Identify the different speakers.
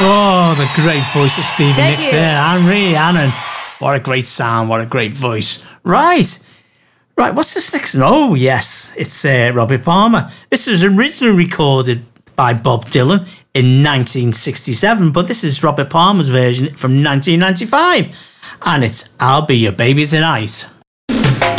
Speaker 1: Oh, the great voice of Stevie
Speaker 2: Thank
Speaker 1: Nicks
Speaker 2: you.
Speaker 1: there. And Rhiannon. What a great sound. What a great voice. Right, what's this next? Oh, yes, it's Robert Palmer. This was originally recorded by Bob Dylan in 1967, but this is Robert Palmer's version from 1995. And it's I'll Be Your Baby Tonight.